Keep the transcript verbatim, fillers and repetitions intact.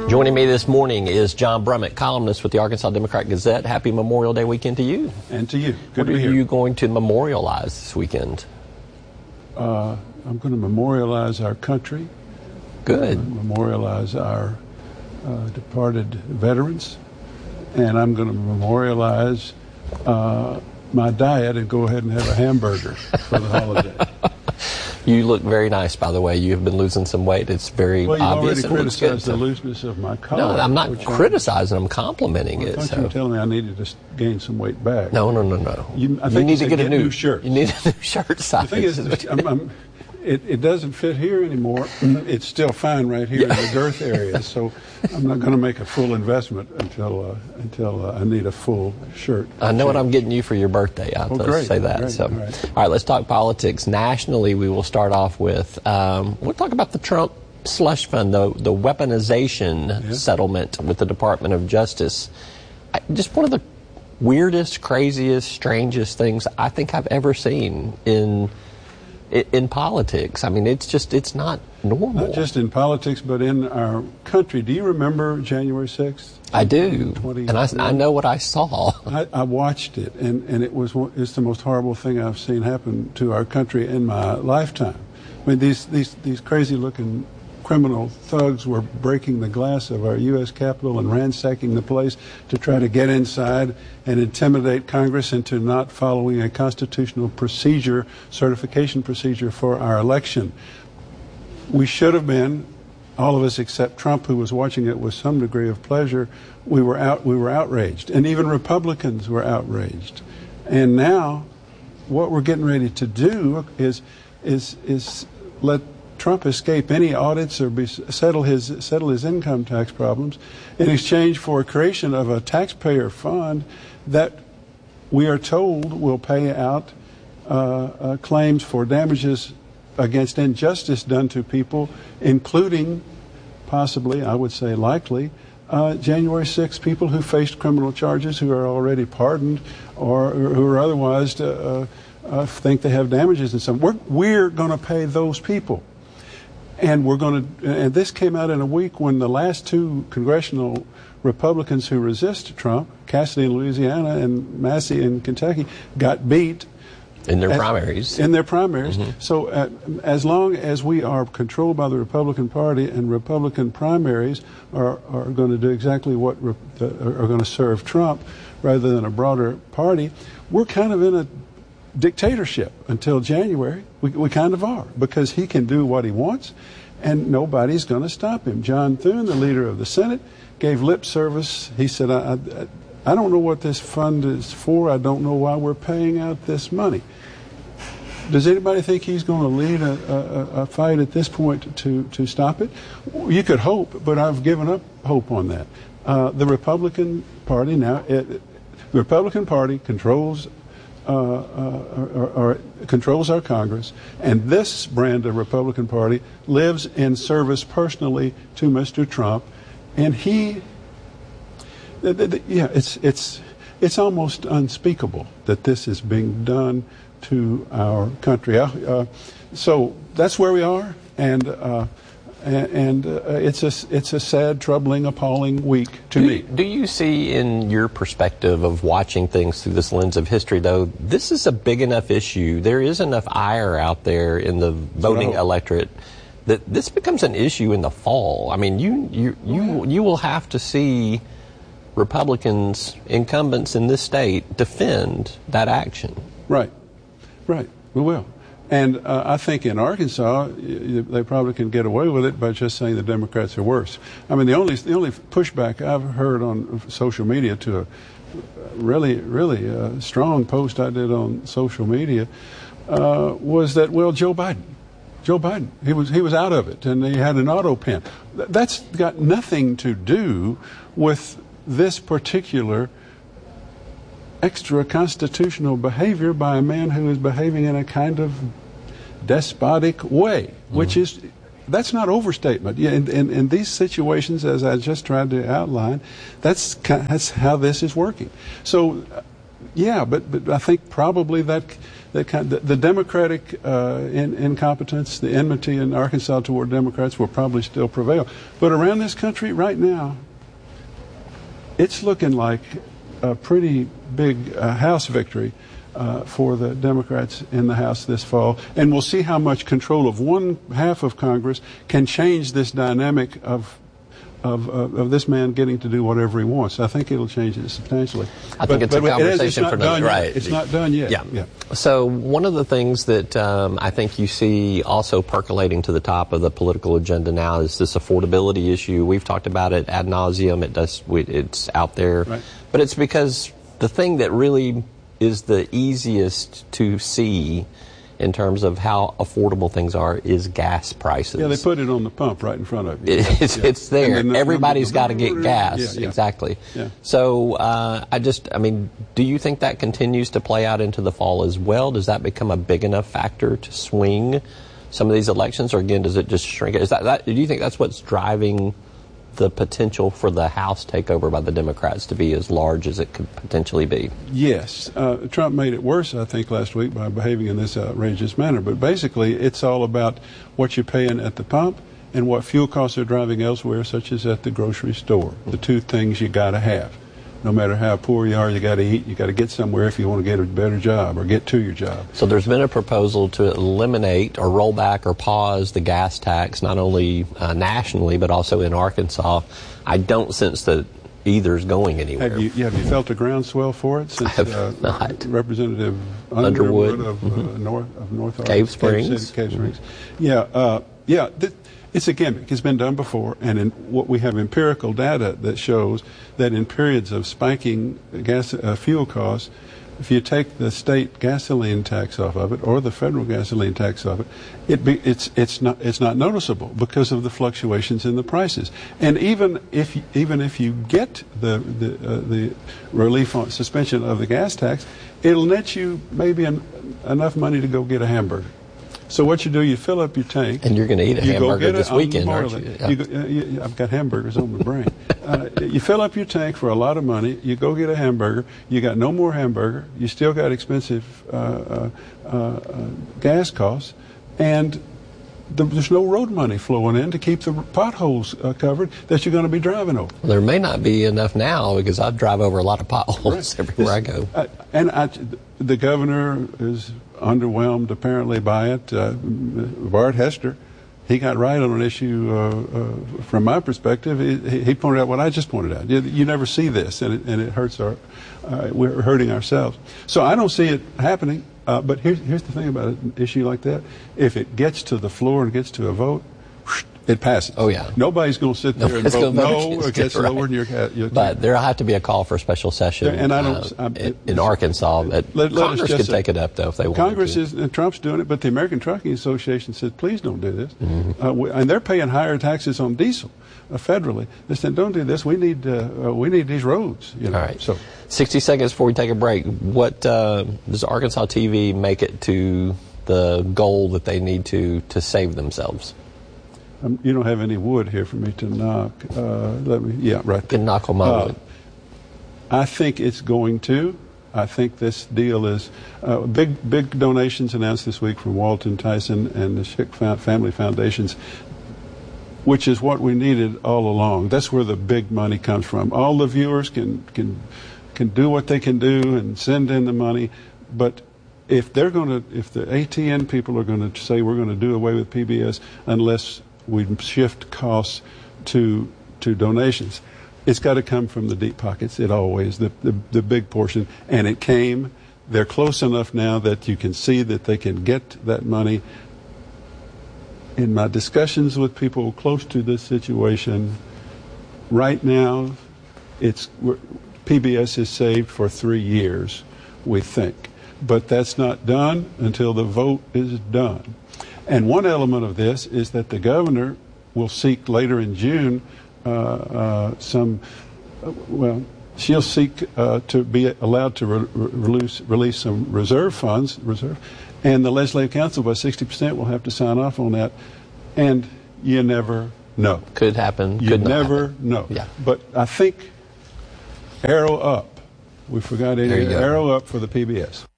Joining me this morning is John Brummett, columnist with the Arkansas Democrat-Gazette. Happy Memorial Day weekend to you. And to you. what Good to be here. What are you going to memorialize this weekend? Uh, I'm going to memorialize our country. Good. Memorialize our uh, departed veterans. And I'm going to memorialize uh, my diet and go ahead and have a hamburger for the holiday. You look very nice, by the way. You have been losing some weight. It's very well, obvious. Well, you've already criticized the looseness of my collar. No, I'm not criticizing. I'm complimenting well, it. I thought so. you were telling me I needed to gain some weight back. No, no, no, no. You, I you think need you to get, get a new, new shirt. You need a new shirt size. The thing is, I'm, I'm, it, it doesn't fit here anymore. It's still fine right here yeah. in the girth area. So I'm not going to make a full investment until uh, until uh, I need a full shirt. I know what I'm getting you for your birthday. I'll oh, just great, say that. Great, so, all right. all right, let's talk politics. Nationally, we will start off with, um, we'll talk about the Trump slush fund, the, the weaponization yeah. settlement with the Department of Justice. I, just one of the weirdest, craziest, strangest things I think I've ever seen in in politics. I mean, it's just, it's not normal. Not just in politics, but in our country. Do you remember January sixth? I do, and I, I know what I saw. I, I watched it, and, and it was it's the most horrible thing I've seen happen to our country in my lifetime. I mean, these, these, these crazy-looking criminal thugs were breaking the glass of our U S Capitol and ransacking the place to try to get inside and intimidate Congress into not following a constitutional procedure, certification procedure for our election. We should have been, all of us except Trump, who was watching it with some degree of pleasure, we were out, we were outraged. And even Republicans were outraged. And now what we're getting ready to do is is is let Trump escape any audits or be, settle his settle his income tax problems in exchange for creation of a taxpayer fund that we are told will pay out uh, uh, claims for damages against injustice done to people, including possibly, I would say likely, uh, January sixth people who faced criminal charges who are already pardoned or, or who are otherwise uh, uh, think they have damages in some. We're, we're going to pay those people. And we're going to, and this came out in a week when the last two congressional Republicans who resist Trump, Cassidy in Louisiana and Massey in Kentucky, got beat. In their as, primaries. In their primaries. Mm-hmm. So uh, as long as we are controlled by the Republican Party and Republican primaries are, are going to do exactly what re- the, are going to serve Trump rather than a broader party, we're kind of in a dictatorship until January. We, we kind of are, because he can do what he wants and nobody's going to stop him. John Thune, the leader of the Senate, gave lip service. He said, I, I, I don't know what this fund is for. I don't know why we're paying out this money. Does anybody think he's going to lead a, a, a fight at this point to, to stop it? You could hope, but I've given up hope on that. Uh, the Republican Party now, it, the Republican Party controls Uh, uh, or, or controls our Congress, and this brand of Republican Party lives in service personally to Mister Trump, and he, th- th- th- yeah, it's it's it's almost unspeakable that this is being done to our country. Uh, so that's where we are, and. Uh, And uh, it's a it's a sad, troubling, appalling week to do, me. Do you see, in your perspective of watching things through this lens of history, though, this is a big enough issue? There is enough ire out there in the voting so, electorate that this becomes an issue in the fall. I mean, you you you you will have to see Republicans, incumbents in this state, defend that action. Right, right. We will. And uh, I think in Arkansas, they probably can get away with it by just saying the Democrats are worse. I mean, the only the only pushback I've heard on social media to a really, really uh, strong post I did on social media uh, was that, well, Joe Biden, Joe Biden, he was he was out of it, and he had an auto pen. That's got nothing to do with this particular extra constitutional behavior by a man who is behaving in a kind of despotic way, which mm. is, that's not overstatement. Yeah, in, in, in these situations, as I just tried to outline, that's that's how this is working. So Yeah, but, but I think probably that that kind of, the, the Democratic uh, in, incompetence, the enmity in Arkansas toward Democrats will probably still prevail. But around this country right now, it's looking like a pretty big uh, House victory uh, for the Democrats in the House this fall. And we'll see how much control of one half of Congress can change this dynamic of Of, of of this man getting to do whatever he wants. I think it'll change it substantially. I think but, it's but a conversation it is, it's for not another. Done right. Yet. It's not done yet. Yeah. yeah. So one of the things that um, I think you see also percolating to the top of the political agenda now is this affordability issue. We've talked about it ad nauseum. It does. It's out there, right. But it's because the thing that really is the easiest to see in terms of how affordable things are is gas prices. Yeah, they put it on the pump right in front of you. It's, yeah. it's there. The, Everybody's got to get gas. Yeah, yeah. Exactly. Yeah. So uh, I just, I mean, do you think that continues to play out into the fall as well? Does that become a big enough factor to swing some of these elections, or again, does it just shrink? Is that, that do you think that's what's driving the potential for the House takeover by the Democrats to be as large as it could potentially be? Yes. Uh, Trump made it worse, I think, last week by behaving in this outrageous manner. But basically, it's all about what you're paying at the pump and what fuel costs are driving elsewhere, such as at the grocery store. The two things you got to have. No matter how poor you are, you got to eat. You got to get somewhere if you want to get a better job or get to your job. So there's been a proposal to eliminate or roll back or pause the gas tax, not only uh, nationally but also in Arkansas. I don't sense that either is going anywhere. Have you, yeah, have you felt a groundswell for it since I have uh, not. Representative Underwood, Underwood of mm-hmm. uh, North of North Cave Springs, Cave, City, Cave Springs. Mm-hmm. Yeah, uh, yeah. Th- It's a gimmick. It's been done before, and in what we have empirical data that shows that in periods of spiking gas uh, fuel costs, if you take the state gasoline tax off of it or the federal gasoline tax off it, it be, it's it's not it's not noticeable because of the fluctuations in the prices. And even if even if you get the the uh, the relief on suspension of the gas tax, it'll net you maybe an, enough money to go get a hamburger. So what you do, you fill up your tank. And you're going to eat a you hamburger go get this it, weekend, aren't you? Yeah. you, go, uh, you I've got hamburgers on my brain. Uh, you fill up your tank for a lot of money. You go get a hamburger. You got no more hamburger. You still got expensive uh, uh, uh, gas costs. And the, there's no road money flowing in to keep the potholes uh, covered that you're going to be driving over. Well, there may not be enough now because I drive over a lot of potholes Right. everywhere This, I go. Uh, and I, the governor is underwhelmed apparently by it. Uh, Bart Hester, he got right on an issue uh, uh, from my perspective. He, he pointed out what I just pointed out. You, you never see this, and it, and it hurts our. Uh, we're hurting ourselves. So I don't see it happening. Uh, but here's here's the thing about an issue like that: if it gets to the floor and gets to a vote, it passes. Oh, yeah. Nobody's going to sit there Nobody's and vote gonna no vote against it, right. lowering your, your But there'll have to be a call for a special session and I don't, uh, I'm, in, in Arkansas. Let, let, let Congress could say, take it up, though, if they want to. Congress is, and Trump's doing it, but the American Trucking Association said, please don't do this. Mm-hmm. Uh, we, and they're paying higher taxes on diesel uh, federally. They said, don't do this. We need uh, uh, we need these roads. You know? All right. So, sixty seconds before we take a break. What uh, does Arkansas T V make it to the goal that they need to to save themselves? um, you don't have any wood here for me to knock. Uh, let me, yeah, right there. Can knock on my Uh, wood. I think it's going to. I think this deal is uh, big. Big donations announced this week from Walton, Tyson, and the Schick Family Foundations, which is what we needed all along. That's where the big money comes from. All the viewers can can can do what they can do and send in the money, but if they're going to, if the A T N people are going to say we're going to do away with P B S unless we shift costs to to donations, it's got to come from the deep pockets. It always the, the the big portion, and it came. They're close enough now that you can see that they can get that money. In my discussions with people close to this situation, right now, it's P B S is saved for three years, we think. But that's not done until the vote is done. And one element of this is that the governor will seek later in June uh, uh, some, uh, well, she'll seek uh, to be allowed to re- release, release some reserve funds, reserve, and the Legislative Council by sixty percent will have to sign off on that. And you never know. Could happen. You could not never happen. know. Yeah. But I think arrow up. We forgot There you go. Arrow up for the P B S.